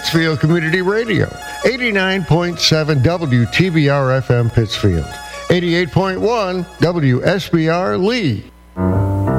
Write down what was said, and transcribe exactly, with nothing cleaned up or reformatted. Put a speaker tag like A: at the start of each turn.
A: Pittsfield Community Radio, eighty-nine point seven W T B R F M Pittsfield, eighty-eight point one W S B R Lee,